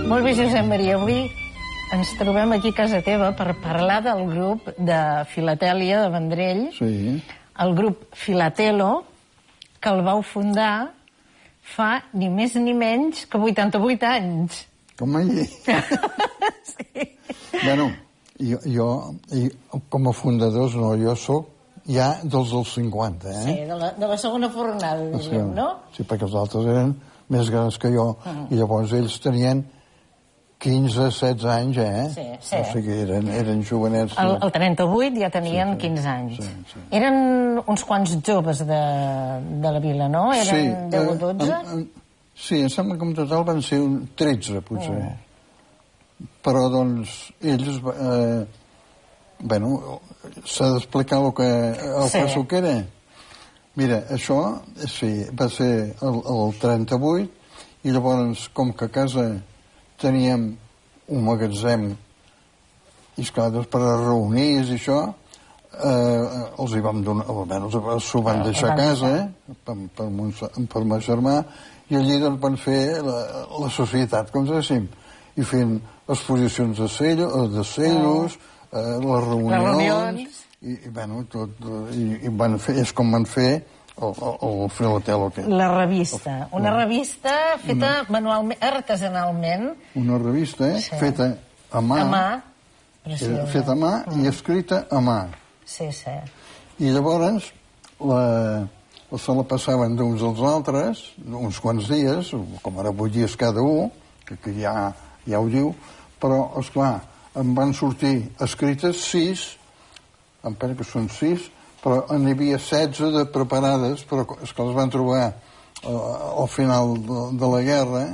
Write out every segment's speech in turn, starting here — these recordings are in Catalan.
Molt bé, Josep Maria. Avui ens trobem aquí a casa teva per parlar del grup de Filatèlia de Vendrell. Sí. El grup Filatelo, que el vau fundar fa ni més ni menys que 88 anys. Com allí. Sí. Bueno, jo com a fundadors, no, jo sóc ja dels 50, eh? Sí, de la segona fornada, diríem, no? Sí, perquè els altres eren més grans que jo, i llavors ells tenien 15, 16 anys, eh? Sí, sí. O sigui, eren jovenets. El 38 ja tenien 15 anys. Sí. Eren uns quants joves de la vila, no? Eren 10 o 12? Sí, em sembla que en total van ser 13, potser. Però, doncs, ells... Bueno, s'ha d'explicar el que era. Mira, això, sí, va ser el 38, i llavors, com que a casa teníem un magatzem, i esclar, per a reunir i això, els hi vam donar, almenys s'ho van deixar a casa, per ma germà, i allí doncs van fer la societat, com diguéssim, i fent exposicions de cellos, les reunions, i bueno, tot, i van fer, és com van fer el Filatelo aquest. La revista. Una revista feta manualment, artesanalment. Una revista feta a mà. A mà. Feta a mà i escrita a mà. Sí, sí. I llavors se la passaven d'uns als altres, uns quants dies, com ara 8 dies cada un, que ja ho diu, però, esclar, em van sortir escrites 6, em penso que són 6, però n'hi havia 16 de preparades, però és que les van trobar al final de la guerra,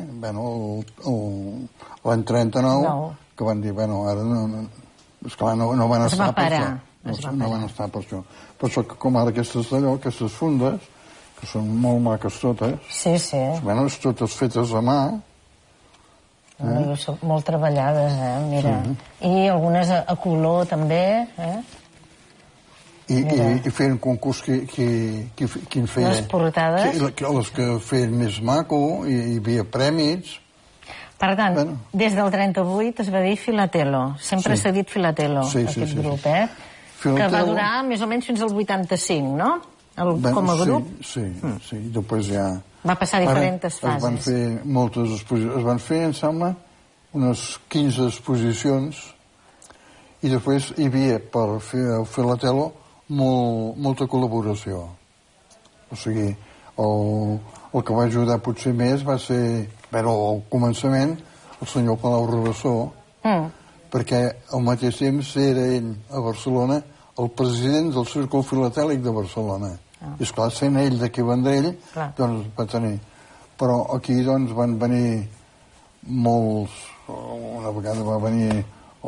l'any 39, que van dir, bueno, ara esclar, no van estar per això. No van estar per això. Per això que com ara aquestes d'allò, aquestes fundes, que són molt maques totes, bueno, totes fetes a mà, són molt treballades, mira. I algunes a color, també, I feien concurs quin feia... Les portades? Les que feien més maco, i hi havia prèmits. Per tant, des del 38 es va dir Filatelo. Sempre s'ha dit Filatelo, aquest grup, que va durar més o menys fins al 85, no? Com a grup. Sí. Després ja... Va passar diferents fases. Es van fer moltes exposicions. Es van fer, em sembla, unes 15 exposicions, i després hi havia, per fer el Filatelo, molta col·laboració. O sigui, el que va ajudar potser més va ser, al començament, el senyor Palau Rabassó, perquè al mateix temps era ell, a Barcelona, el president del Círcul Filatèlic de Barcelona. I esclar, sent ell d'aquí Vendrell, doncs va tenir. Però aquí, doncs, van venir molts... Una vegada va venir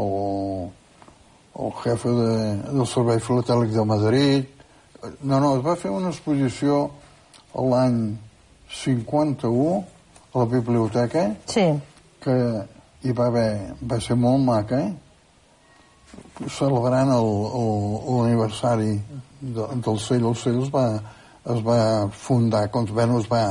el jefe del Servei Filatèlic de Madrid. No, es va fer una exposició l'any 51 a la biblioteca, que hi va ser molt maca, celebrant l'aniversari del cello. El cello es va fundar, es va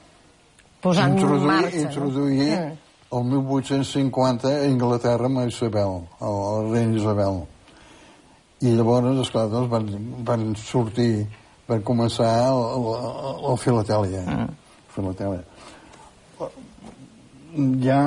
introduir el 1850 a Anglaterra amb Isabel, la reina Isabel. I llavors, esclar, van sortir, van començar la filatèlia. Ja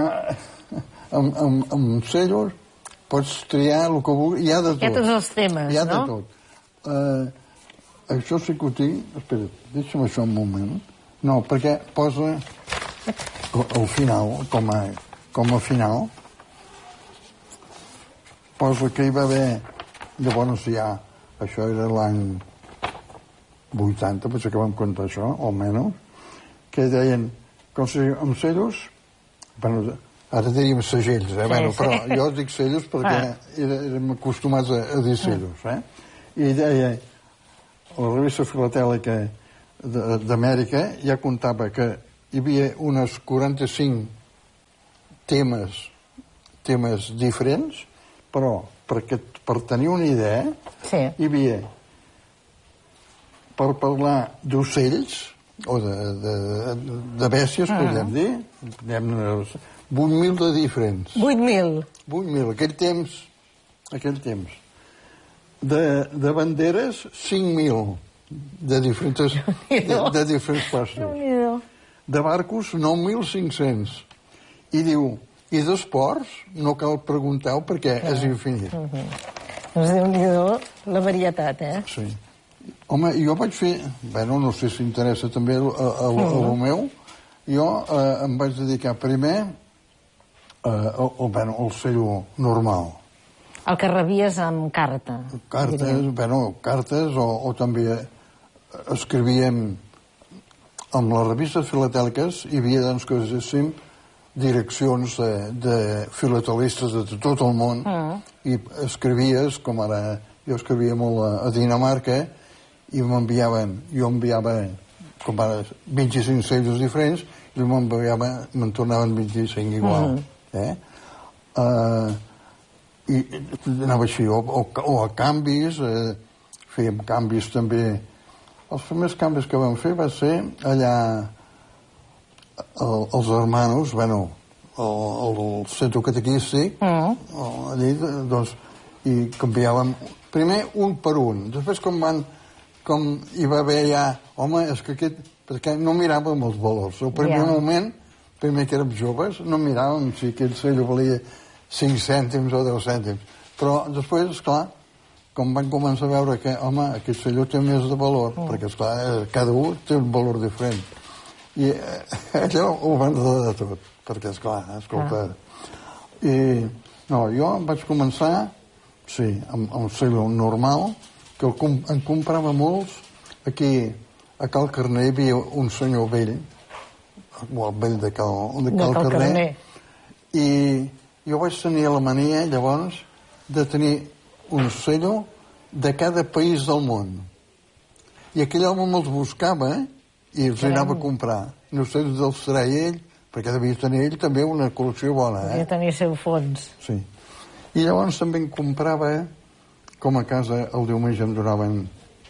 amb cellos pots triar el que vulguis, hi ha de tot. Hi ha tots els temes, no? Hi ha de tot. Això sí que ho tinc... Espera, deixa'm això un moment. No, perquè posa al final, com a final, posa que hi va haver... Llavors ja, això era l'any 80, potser que vam contar això, o menys, que deien, com si amb cellos, bueno, ara diríem segells, però jo dic cellos perquè érem acostumats a dir cellos, I deia, la revista filatèlica d'Amèrica ja contava que hi havia unes 45 temes diferents, però per tenir una idea, hi havia, per parlar d'ocells, o de bèsties, podríem dir, 8.000 de diferents. 8.000? 8.000, aquell temps. De banderes, 5.000, de diferents passos. De barcos, 9.500. I diu, i d'esports, no cal preguntar-ho perquè és infinit. Doncs Déu-n'hi-do la varietat, eh? Sí. Home, jo vaig fer... Bé, no sé si interessa també el meu. Jo em vaig dedicar primer al cello normal. El que rebies amb carta. Cartes o també escrivíem amb les revistes filatèliques, hi havia, doncs, que diguéssim, direccions de filatelistes de tot el món i escrivies, com ara jo escrivia molt a Dinamarca i jo enviava com ara 25 cellos diferents i me'n tornaven 25 igual. I anava així, o a canvis, fèiem canvis també. Els primers canvis que vam fer va ser allà els hermanos, el centre catequístic, allí, doncs, i canviàvem primer un per un. Després, com hi va haver ja, home, és que perquè no miràvem els valors. Al primer moment, primer que érem joves, no miràvem si aquell cello valia 5 cèntims o 10 cèntims. Però després, esclar, com van començar a veure que, home, aquest cello té més de valor, perquè, esclar, cada un té un valor diferent. I allò ho van redar de tot, perquè, esclar, escolta... Jo vaig començar, sí, amb un cello normal, que en comprava molts. Aquí, a Cal Carner, hi havia un senyor vell, el vell de Cal Carner, i jo vaig tenir la mania, llavors, de tenir un cello de cada país del món. I aquell home me'ls buscava i els anava a comprar. No sé si els treia ell, perquè devia tenir ell també una col·lecció bona. Devia tenir seu fons. Sí. I llavors també en comprava, com a casa el diumenge em donaven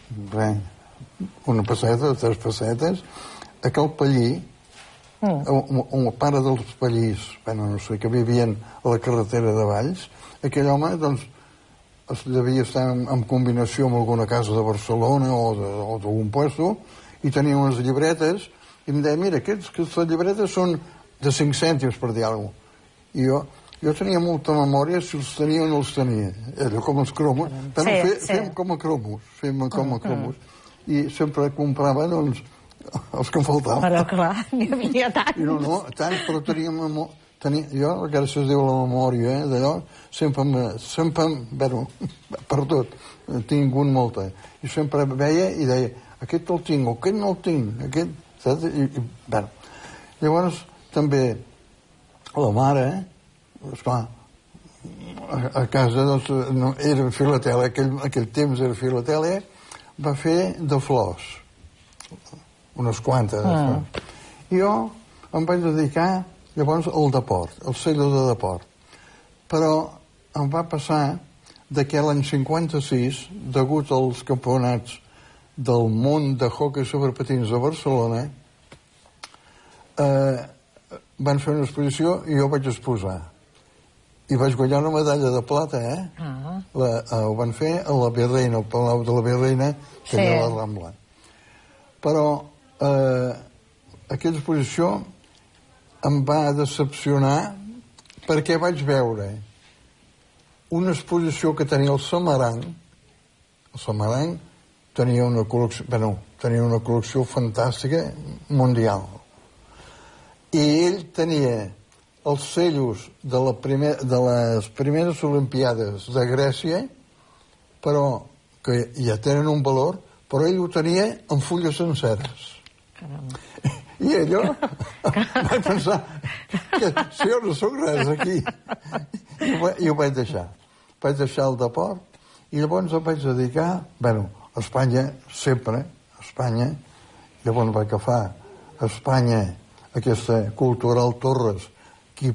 una pesseta, 3 pessetes, a Cal Pallí, un pare dels Pallís, no sé, que vivien a la carretera de Valls, aquell home, doncs, devia estar en combinació amb alguna casa de Barcelona o d'algun puesto, i tenia unes llibretes, i em deia, mira, aquestes llibretes són de 5 cèntims, per dir alguna cosa. I jo tenia molta memòria si els tenia o no els tenia. Allò com els cromos. Però fem com a cromos. I sempre comprava, doncs, els que em faltaven. Però, clar, n'hi havia tants. No, tants, però jo, encara se es diu la memòria, d'allò, sempre, per tot, he tingut molta. I sempre veia i deia, aquest el tinc, o aquest no el tinc, aquest, saps? Llavors, també, la mare, esclar, a casa, doncs, era filatèlia, aquell temps era filatèlia, va fer de flors, unes quantes. I jo em vaig dedicar llavors al deport, el cello de deport. Però em va passar que l'any 56, degut als campionats del món de hoquei sobre patins a Barcelona, van fer una exposició i jo vaig exposar. I vaig guanyar una medalla de plata, ho van fer a la Virreina, al Palau de la Virreina, que era la Rambla. Però aquella exposició em va decepcionar perquè vaig veure una exposició que tenia el Samaranc. El Samaranc tenia una col·lecció fantàstica mundial. I ell tenia els cellos de les primeres Olimpiades de Grècia, però que ja tenen un valor, però ell ho tenia en fulles senceres. Caramba. I allò vaig pensar que si jo no soc res aquí. I ho vaig deixar. Vaig deixar el deport i llavors em vaig dedicar, a Espanya, sempre, a Espanya. Llavors vaig agafar a Espanya aquesta Cultural Torres,